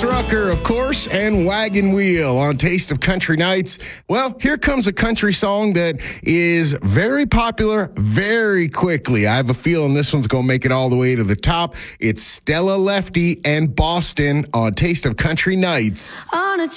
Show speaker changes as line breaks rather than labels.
Rucker, of course, and Wagon Wheel on Taste of Country Nights. Well, here comes a country song that is very popular very quickly. I have a feeling this one's going to make it all the way to the top. It's Stella Lefty and Boston on Taste of Country Nights.